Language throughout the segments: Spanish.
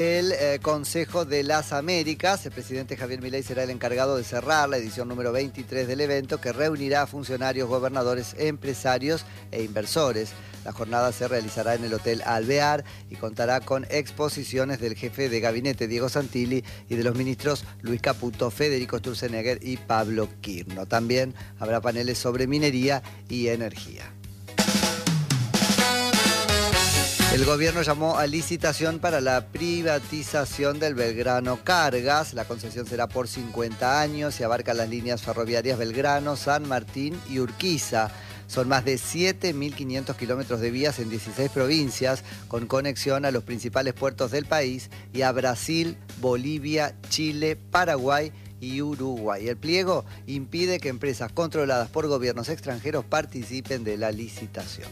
El Consejo de las Américas, el presidente Javier Milei será el encargado de cerrar la edición número 23 del evento, que reunirá a funcionarios, gobernadores, empresarios e inversores. La jornada se realizará en el Hotel Alvear y contará con exposiciones del jefe de gabinete Diego Santilli y de los ministros Luis Caputo, Federico Sturzenegger y Pablo Quirno. También habrá paneles sobre minería y energía. El gobierno llamó a licitación para la privatización del Belgrano Cargas. La concesión será por 50 años y abarca las líneas ferroviarias Belgrano, San Martín y Urquiza. Son más de 7.500 kilómetros de vías en 16 provincias, con conexión a los principales puertos del país y a Brasil, Bolivia, Chile, Paraguay y Uruguay. El pliego impide que empresas controladas por gobiernos extranjeros participen de la licitación.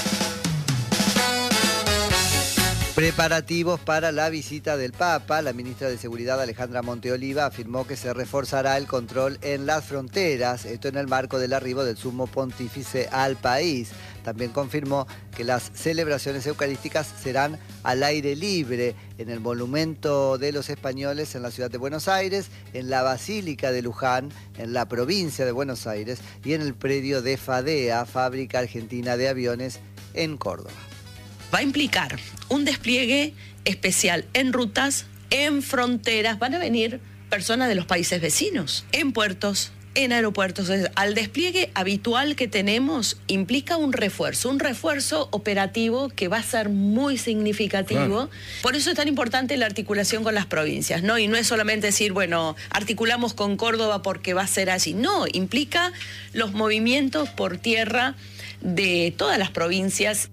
Preparativos para la visita del Papa. La ministra de Seguridad, Alejandra Monteoliva, afirmó que se reforzará el control en las fronteras, esto en el marco del arribo del sumo pontífice al país. También confirmó que las celebraciones eucarísticas serán al aire libre, en el Monumento de los Españoles en la ciudad de Buenos Aires, en la Basílica de Luján, en la provincia de Buenos Aires, y en el predio de FADEA, Fábrica Argentina de Aviones, en Córdoba. Va a implicar un despliegue especial en rutas, en fronteras. Van a venir personas de los países vecinos, en puertos, en aeropuertos. Al despliegue habitual que tenemos implica un refuerzo operativo que va a ser muy significativo. Por eso es tan importante la articulación con las provincias, ¿no? Y no es solamente decir, bueno, articulamos con Córdoba porque va a ser así. No, implica los movimientos por tierra de todas las provincias.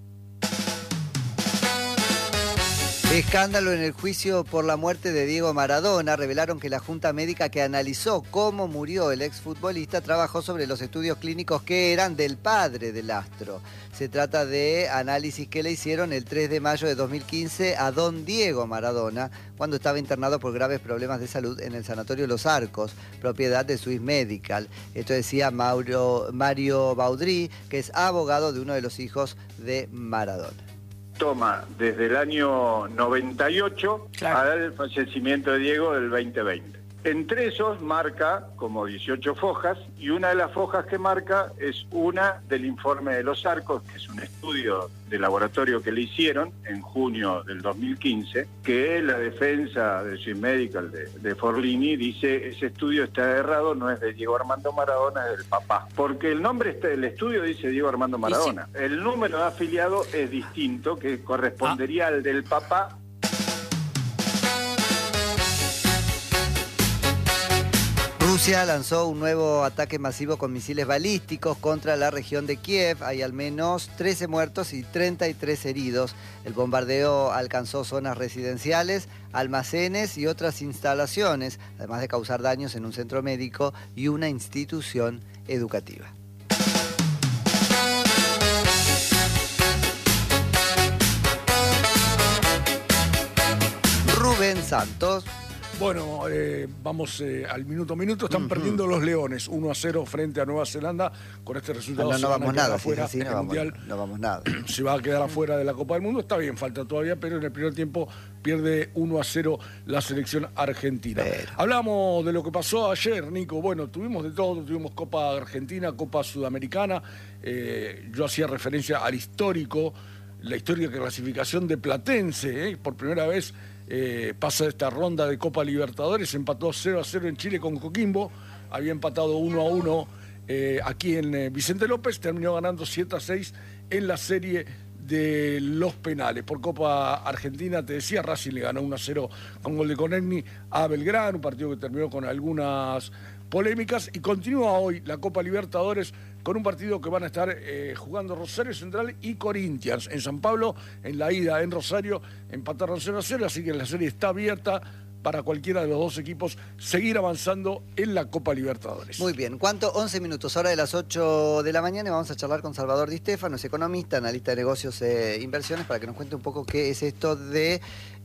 Escándalo en el juicio por la muerte de Diego Maradona. Revelaron que la Junta Médica que analizó cómo murió el exfutbolista trabajó sobre los estudios clínicos que eran del padre del astro. Se trata de análisis que le hicieron el 3 de mayo de 2015 a don Diego Maradona, cuando estaba internado por graves problemas de salud en el Sanatorio Los Arcos, propiedad de Swiss Medical. Esto decía Mario Baudry, que es abogado de uno de los hijos de Maradona. Toma desde el año 98 Claro. al fallecimiento de Diego del 2020. Entre esos marca como 18 fojas, y una de las fojas que marca es una del informe de Los Arcos, que es un estudio de laboratorio que le hicieron en junio del 2015, que la defensa de Swiss Medical de Forlini dice: ese estudio está errado, no es de Diego Armando Maradona, es del papá. Porque el nombre del estudio dice Diego Armando Maradona. Sí. El número de afiliado es distinto, que correspondería al del papá. Rusia lanzó un nuevo ataque masivo con misiles balísticos contra la región de Kiev. Hay al menos 13 muertos y 33 heridos. El bombardeo alcanzó zonas residenciales, almacenes y otras instalaciones, además de causar daños en un centro médico y una institución educativa. Rubén Santos. Bueno, vamos al minuto a minuto. Están perdiendo los Leones 1-0 frente a Nueva Zelanda. Con este resultado no vamos nada, afuera. Si es así, no vamos nada. Se va a quedar afuera de la Copa del Mundo. Está bien, falta todavía, pero en el primer tiempo pierde 1-0 la selección argentina. Hablamos de lo que pasó ayer, Nico. Bueno, tuvimos de todo. Tuvimos Copa Argentina, Copa Sudamericana. Yo hacía referencia al histórico, la histórica clasificación de Platense. Por primera vez pasa esta ronda de Copa Libertadores. Empató 0-0 en Chile con Coquimbo. Había empatado 1-1 aquí en Vicente López. Terminó ganando 7-6 en la serie de los penales. Por Copa Argentina, te decía, Racing le ganó 1-0 con gol de Conegni a Belgrano, un partido que terminó con algunas polémicas, y continúa hoy la Copa Libertadores con un partido que van a estar jugando Rosario Central y Corinthians. En San Pablo, en la ida en Rosario, empataron 0-0, así que la serie está abierta para cualquiera de los dos equipos seguir avanzando en la Copa Libertadores. Muy bien, ¿cuánto? 11 minutos, hora de las 8 de la mañana, y vamos a charlar con Salvador Di Stéfano, es economista, analista de negocios e inversiones, para que nos cuente un poco qué es esto de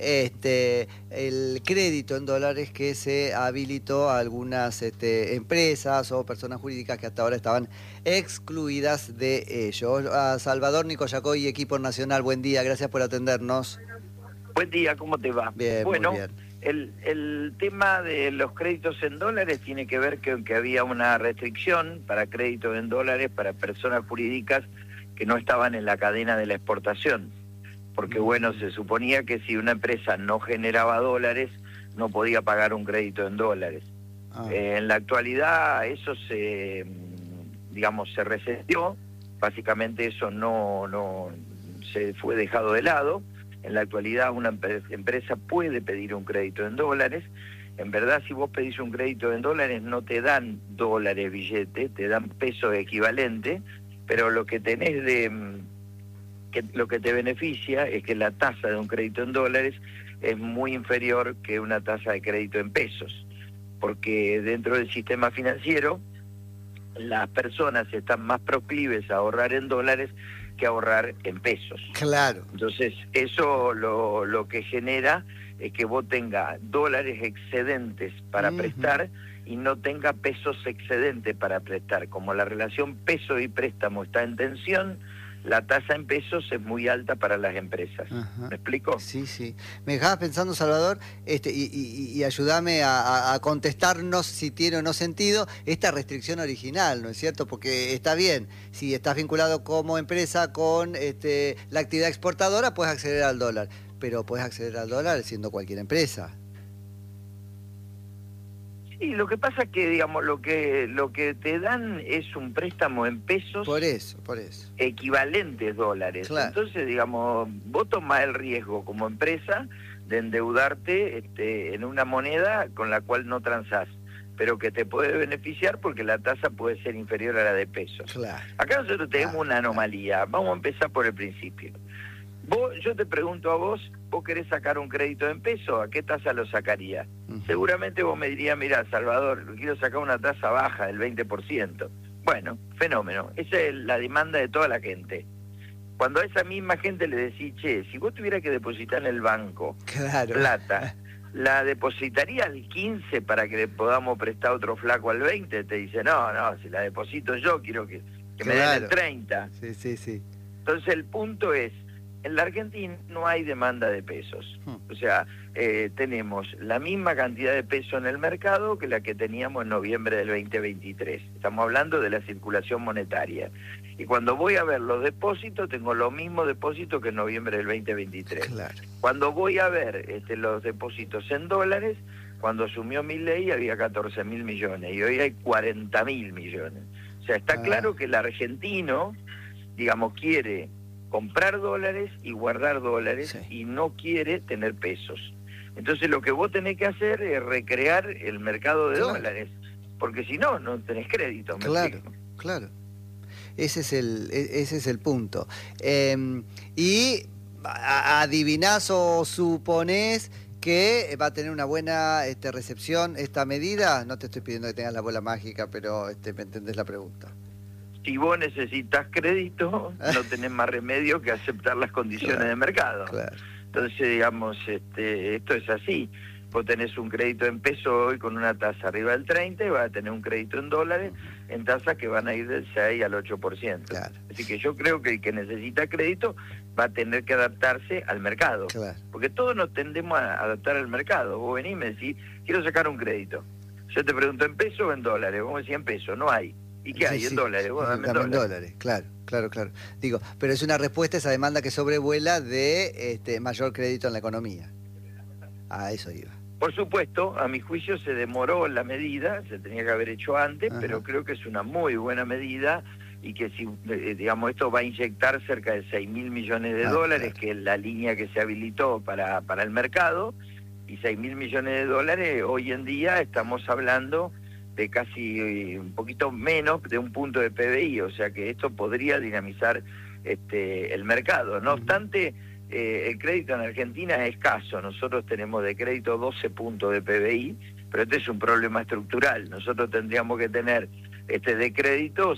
el crédito en dólares que se habilitó a algunas empresas o personas jurídicas que hasta ahora estaban excluidas de ello. A Salvador, Nico Yacoy, equipo nacional, buen día, gracias por atendernos. Buen día, ¿cómo te va? Bien, bueno, muy bien. El tema de los créditos en dólares tiene que ver que había una restricción para créditos en dólares para personas jurídicas que no estaban en la cadena de la exportación. Porque bueno, se suponía que si una empresa no generaba dólares, no podía pagar un crédito en dólares. En la actualidad eso se reseteó. Básicamente eso no se fue dejado de lado. En la actualidad una empresa puede pedir un crédito en dólares. En verdad, si vos pedís un crédito en dólares, no te dan dólares billete, te dan pesos equivalentes, pero lo que tenés lo que te beneficia es que la tasa de un crédito en dólares es muy inferior que una tasa de crédito en pesos, porque dentro del sistema financiero las personas están más proclives a ahorrar en dólares que ahorrar en pesos. Claro. Entonces, eso lo que genera es que vos tengas dólares excedentes para prestar y no tenga pesos excedentes para prestar. Como la relación peso y préstamo está en tensión, la tasa en pesos es muy alta para las empresas. Ajá. ¿Me explico? Sí, sí. Me dejabas pensando, Salvador, y ayúdame a contestarnos si tiene o no sentido esta restricción original, ¿no es cierto? Porque está bien, si estás vinculado como empresa con la actividad exportadora, puedes acceder al dólar, pero puedes acceder al dólar siendo cualquier empresa. Sí, lo que pasa es que, digamos, lo que te dan es un préstamo en pesos. Por eso. Equivalentes dólares. Claro. Entonces, digamos, vos tomás el riesgo como empresa de endeudarte en una moneda con la cual no transás, pero que te puede beneficiar porque la tasa puede ser inferior a la de pesos. Claro. Acá nosotros tenemos una anomalía. Vamos a empezar por el principio. Yo te pregunto a vos querés sacar un crédito en pesos, ¿a qué tasa lo sacarías? Seguramente vos me dirías, mira, Salvador, quiero sacar una tasa baja del 20%. Bueno, fenómeno. Esa es la demanda de toda la gente. Cuando a esa misma gente le decís, che, si vos tuvieras que depositar en el banco plata, ¿la depositaría al 15 para que le podamos prestar otro flaco al 20? Te dice, no, si la deposito yo, quiero que me den el 30. Sí. Entonces el punto es, en la Argentina no hay demanda de pesos. O sea, tenemos la misma cantidad de peso en el mercado que la que teníamos en noviembre del 2023. Estamos hablando de la circulación monetaria. Y cuando voy a ver los depósitos, tengo los mismos depósitos que en noviembre del 2023. Claro. Cuando voy a ver los depósitos en dólares, cuando asumió Milei había 14.000 millones y hoy hay 40.000 millones. O sea, está claro que el argentino, digamos, quiere comprar dólares y guardar dólares y no quiere tener pesos. Entonces lo que vos tenés que hacer es recrear el mercado de dólares, porque si no, no tenés crédito. Claro. Ese es el punto. Y adivinás o suponés que va a tener una buena recepción esta medida. No te estoy pidiendo que tengas la bola mágica, pero me entendés la pregunta. Si vos necesitas crédito, no tenés más remedio que aceptar las condiciones de mercado. Claro. Entonces, digamos, esto es así. Vos tenés un crédito en peso hoy con una tasa arriba del 30 y vas a tener un crédito en dólares en tasas que van a ir del 6 al 8%. Claro. Así que yo creo que el que necesita crédito va a tener que adaptarse al mercado. Claro. Porque todos nos tendemos a adaptar al mercado. Vos venís y me decís, quiero sacar un crédito. Yo te pregunto, ¿en pesos o en dólares? Vos me decís, en pesos, no hay. ¿Y qué hay? En dólares. Vos dame en dólares. Claro. Digo, pero es una respuesta a esa demanda que sobrevuela de mayor crédito en la economía. A eso iba. Por supuesto, a mi juicio se demoró la medida, se tenía que haber hecho antes, pero creo que es una muy buena medida y que si, digamos, esto va a inyectar cerca de 6.000 millones de dólares, que es la línea que se habilitó para el mercado, y 6.000 millones de dólares, hoy en día estamos hablando de casi un poquito menos de un punto de PBI, o sea que esto podría dinamizar el mercado. No obstante, el crédito en Argentina es escaso. Nosotros tenemos de crédito 12 puntos de PBI, pero este es un problema estructural. Nosotros tendríamos que tener de crédito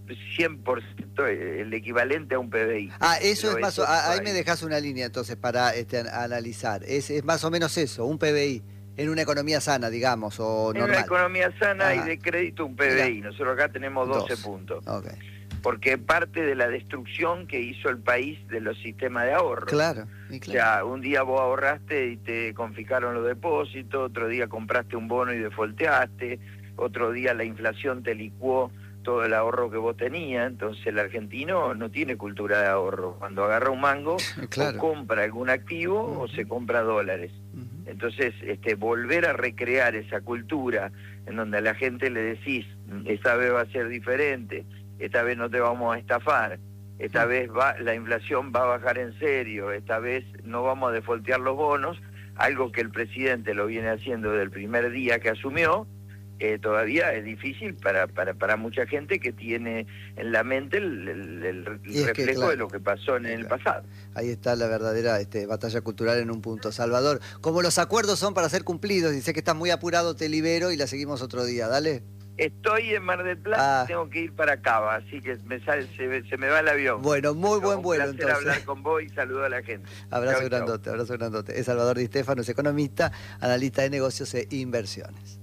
100% el equivalente a un PBI. Eso es más, ahí me dejas una línea entonces para analizar. Es más o menos eso, un PBI. En una economía sana, digamos, o normal. En una economía sana y de crédito un PBI. Nosotros acá tenemos 12 puntos. Okay. porque parte de la destrucción que hizo el país de los sistemas de ahorro. Claro, O sea, un día vos ahorraste y te confiscaron los depósitos, otro día compraste un bono y defolteaste, otro día la inflación te licuó todo el ahorro que vos tenías. Entonces el argentino no tiene cultura de ahorro. Cuando agarra un mango, claro, o compra algún activo o se compra dólares. Entonces, volver a recrear esa cultura en donde a la gente le decís, esta vez va a ser diferente, esta vez no te vamos a estafar, esta vez la inflación va a bajar en serio, esta vez no vamos a defoltear los bonos, algo que el presidente lo viene haciendo desde el primer día que asumió. Todavía es difícil para mucha gente que tiene en la mente el reflejo, claro, de lo que pasó en el pasado. Ahí está la verdadera batalla cultural en un punto. Salvador, como los acuerdos son para ser cumplidos, y sé que estás muy apurado, te libero y la seguimos otro día, dale. Estoy en Mar del Plata, tengo que ir para Cava, así que se me va el avión. Bueno, muy buen vuelo entonces. Un placer hablar con vos y saludo a la gente. Abrazo grandote, abrazo grandote. Es Salvador Di Stéfano, es economista, analista de negocios e inversiones.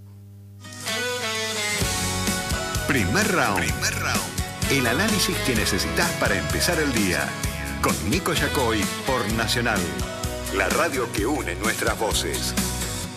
Primer round. El análisis que necesitas para empezar el día. Con Nico Yacoy por Nacional. La radio que une nuestras voces.